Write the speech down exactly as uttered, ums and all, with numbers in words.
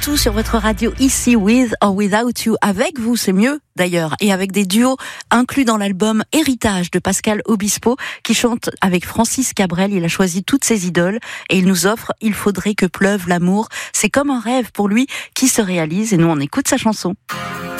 tout sur votre radio ici, With or Without You. Avec vous, c'est mieux d'ailleurs, et avec des duos inclus dans l'album Héritage de Pascal Obispo, qui chante avec Francis Cabrel. Il a choisi toutes ses idoles et il nous offre Il faudrait que pleuve l'amour. C'est comme un rêve pour lui qui se réalise, et nous on écoute sa chanson.